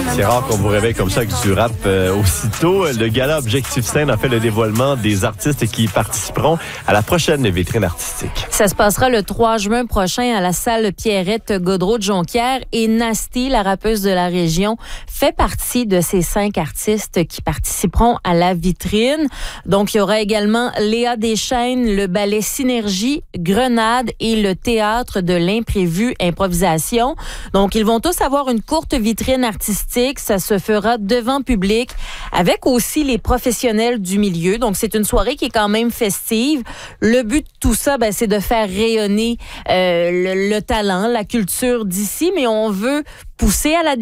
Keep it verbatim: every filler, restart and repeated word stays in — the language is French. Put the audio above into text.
C'est rare qu'on vous réveille comme ça avec du rap euh, aussitôt. Le gala Objectif Scène a fait le dévoilement des artistes qui participeront à la prochaine vitrine artistique. Ça se passera le trois juin prochain à la salle Pierrette Godreau de Jonquière et Nasty, la rappeuse de la région, fait partie de ces cinq artistes qui participeront à la vitrine. Donc, il y aura également Léa Deschaines, le ballet Synergie, Grenade et le théâtre de l'imprévu improvisation. Donc, ils vont tous avoir une courte vitrine artistique. Ça se fera devant public avec aussi les professionnels du milieu. Donc, c'est une soirée qui est quand même festive. Le but de tout ça, ben, c'est de faire rayonner euh, le, le talent, la culture d'ici, mais on veut pousser à la